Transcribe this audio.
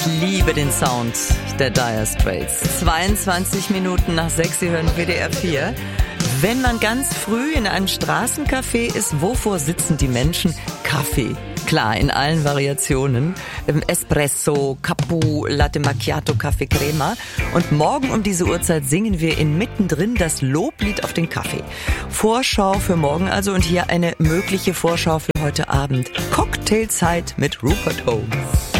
liebe den Sound der Dire Straits. 22 Minuten nach 6, Sie hören WDR 4. Wenn man ganz früh in einem Straßencafé ist, wovor sitzen die Menschen? Kaffee. Klar, in allen Variationen. Espresso, Cappu, Latte Macchiato, Kaffee Crema. Und morgen um diese Uhrzeit singen wir in Mittendrin das Loblied auf den Kaffee. Vorschau für morgen also und hier eine mögliche Vorschau für heute Abend. Cocktailzeit mit Rupert Holmes.